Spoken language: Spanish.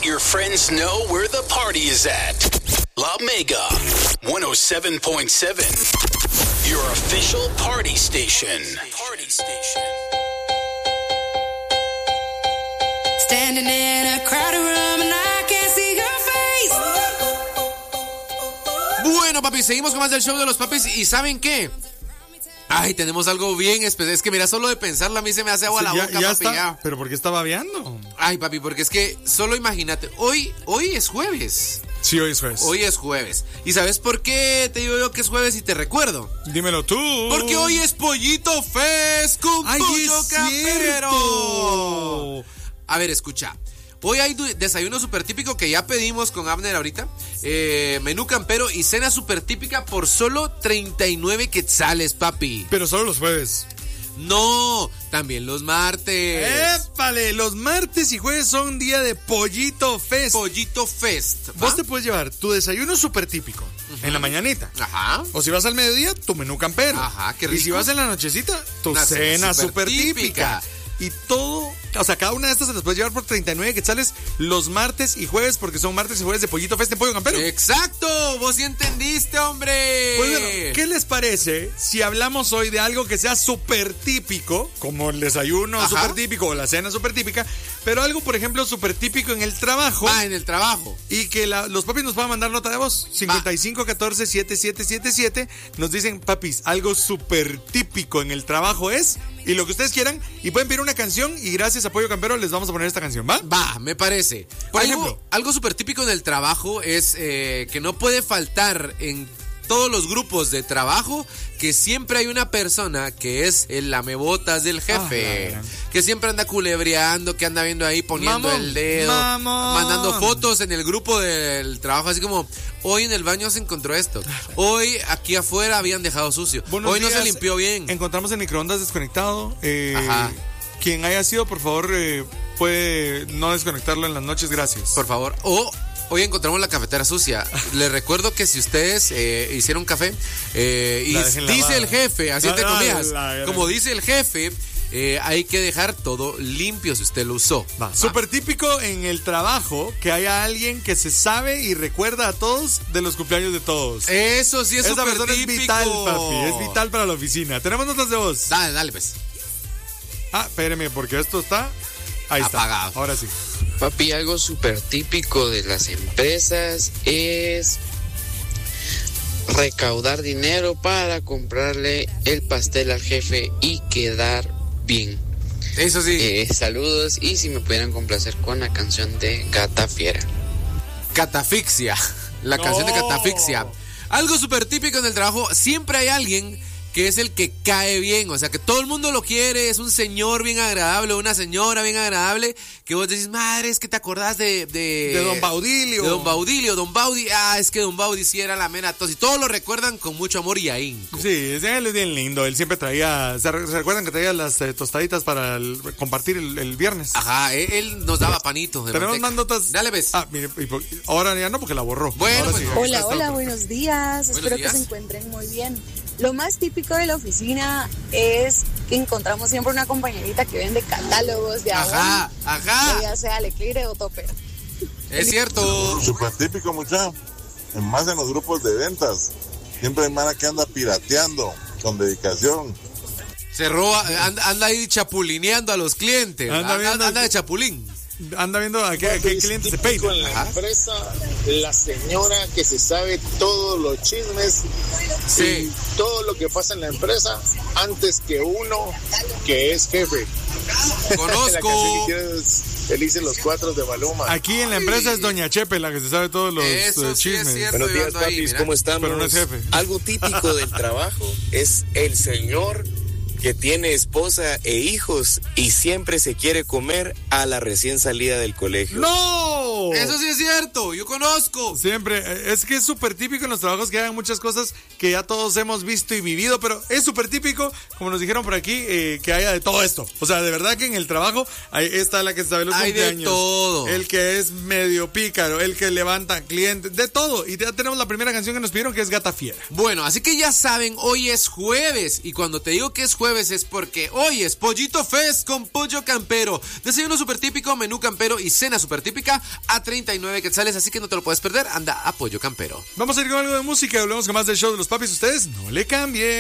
your friends know where the party is at. La Mega 107.7. Your official party station. Standing in a crowded room and I can't see your face. Bueno, papi, seguimos con más del show de los papis. ¿Y saben qué? Ay, tenemos algo bien especial. Es que mira, solo de pensarlo a mí se me hace agua la boca, ya papi. Está. ¿Pero por qué está babeando? Ay, papi, porque es que solo imagínate. Hoy es jueves. Sí, hoy es jueves. Hoy es jueves. ¿Y sabes por qué te digo yo que es jueves y te recuerdo? Dímelo tú. Porque hoy es Pollito Fest con Pollo Campero. A ver, escucha. Hoy hay desayuno súper típico que ya pedimos con Abner ahorita. Menú campero y cena súper típica por solo 39 quetzales, papi. Pero solo los jueves. No, también los martes. ¡Épale! Los martes y jueves son día de Pollito Fest. Pollito Fest. Vos te puedes llevar tu desayuno súper típico en la mañanita. Ajá. O si vas al mediodía, tu menú campero. Ajá, qué rico. Y si vas en la nochecita, tu Una cena súper típica. típica. Y todo, o sea, cada una de estas se las puedes llevar por 39 quetzales los martes y jueves, porque son martes y jueves de Pollito Fest en Pollo Campero. ¡Exacto! Vos sí entendiste, hombre. Pues bueno, ¿qué les parece si hablamos hoy de algo que sea súper típico, como el desayuno súper típico o la cena súper típica, pero algo, por ejemplo, súper típico en el trabajo? En el trabajo. Y que los papis nos puedan mandar nota de voz. 5514-7777. Nos dicen, papis, algo súper típico en el trabajo es, y lo que ustedes quieran, y pueden pedir una canción, y gracias a Pollo Campero les vamos a poner esta canción, ¿va? Va, me parece. Por ejemplo, algo súper típico en el trabajo es que no puede faltar en todos los grupos de trabajo, que siempre hay una persona que es el lamebotas del jefe, que siempre anda culebreando, que anda viendo ahí, poniendo el dedo, mandando fotos en el grupo del trabajo, así como, hoy en el baño se encontró esto, hoy aquí afuera habían dejado sucio, hoy no se limpió bien. Encontramos el microondas desconectado. Quien haya sido, por favor, puede no desconectarlo en las noches, gracias. Por favor. Hoy encontramos la cafetera sucia. Les recuerdo que si ustedes hicieron café y dice el jefe, así te comías, como dice el jefe, hay que dejar todo limpio si usted lo usó. Súper típico en el trabajo que haya alguien que se sabe y recuerda a todos de los cumpleaños de todos. Eso sí es súper típico. Esa persona es vital, papi. Es vital para la oficina. Tenemos notas de voz. Dale, pues. Espéreme, porque esto está... Ahí apagado. Ahora sí. Papi, algo súper típico de las empresas es recaudar dinero para comprarle el pastel al jefe y quedar bien. Eso sí. Saludos, y si me pudieran complacer con la canción de Gata Fiera. Catafixia. La canción de Catafixia. Algo súper típico en el trabajo. Siempre hay alguien que es el que cae bien, o sea, que todo el mundo lo quiere, es un señor bien agradable, una señora bien agradable, que vos decís, madre, es que te acordás de Don Baudilio. De Don Baudilio, Don Baudi, es que Don Baudi sí era la mera tos, y todos lo recuerdan con mucho amor y ahínco. Sí, él es bien lindo, él siempre traía, ¿se recuerdan que traía las tostaditas para compartir el viernes? Ajá, él nos daba panitos. Tenemos más notas. Dale, ves. Mire, ahora ya no, porque la borró. Bueno, pues, hola, buenos días, espero que se encuentren muy bien. Lo más típico de la oficina es que encontramos siempre una compañerita que vende catálogos de agua. Ya sea Leclerc o Topper. Es cierto. Súper típico, muchacho. Más en los grupos de ventas. Siempre hay mara que anda pirateando con dedicación. Se roba, anda ahí chapulineando a los clientes. Anda de chapulín. Anda viendo a qué cliente se peina. En la empresa, la señora que se sabe todos los chismes y todo lo que pasa en la empresa antes que uno que es jefe. Conozco. La canción que quieres, Felices los Cuatro de Maluma. Aquí en la empresa es Doña Chepe la que se sabe todos los chismes. Sí es cierto, buenos días, papis, ¿cómo estamos? Pero no es jefe. Algo típico del trabajo es el señor que tiene esposa e hijos y siempre se quiere comer a la recién salida del colegio. ¡No! Eso sí es cierto, yo conozco. Siempre, es que es súper típico en los trabajos que hagan muchas cosas que ya todos hemos visto y vivido, pero es súper típico, como nos dijeron por aquí, que haya de todo esto. O sea, de verdad que en el trabajo está la que sabe los cumpleaños. Hay de todo. El que es medio pícaro, el que levanta clientes, de todo. Y ya tenemos la primera canción que nos pidieron, que es Gata Fiera. Bueno, así que ya saben, hoy es jueves, y cuando te digo que es jueves es porque hoy es Pollito Fest con Pollo Campero. Desayuno súper típico, menú campero y cena súper típica a 39 quetzales, así que no te lo puedes perder. Anda a Pollo Campero. Vamos a ir con algo de música y volvemos con más del show de los papis. Ustedes no le cambien.